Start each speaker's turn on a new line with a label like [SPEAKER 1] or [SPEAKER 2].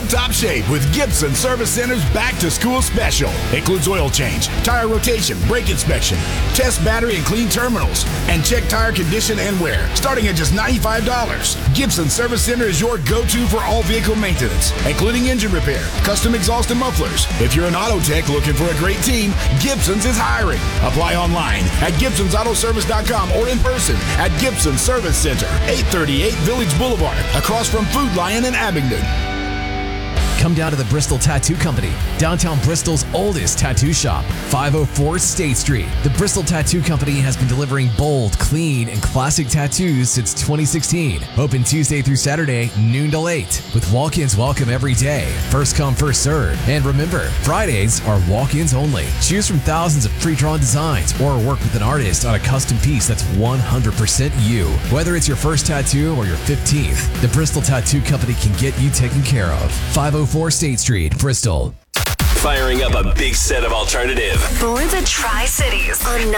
[SPEAKER 1] tip-top shape with Gibson Service Center's back-to-school special. Includes oil change, tire rotation, brake inspection, test battery and clean terminals, and check tire condition and wear, starting at just $95. Gibson Service Center is your go-to for all vehicle maintenance, including engine repair, custom exhaust and mufflers. If you're an auto tech looking for a great team, Gibson's is hiring. Apply online at Gibson'sAutoservice.com or in person at Gibson Service Center, 838 Village Boulevard, across from Food Lion in Abingdon.
[SPEAKER 2] Come down to the Bristol Tattoo Company, downtown Bristol's oldest tattoo shop, 504 State Street. The Bristol Tattoo Company has been delivering bold, clean, and classic tattoos since 2016. Open Tuesday through Saturday, noon till 8, with walk-ins welcome every day. First come, first serve. And remember, Fridays are walk-ins only. Choose from thousands of pre-drawn designs or work with an artist on a custom piece that's 100% you. Whether it's your first tattoo or your 15th, the Bristol Tattoo Company can get you taken care of. 504 State Street, Bristol.
[SPEAKER 3] Firing up a big set of alternative
[SPEAKER 4] for the Tri-Cities on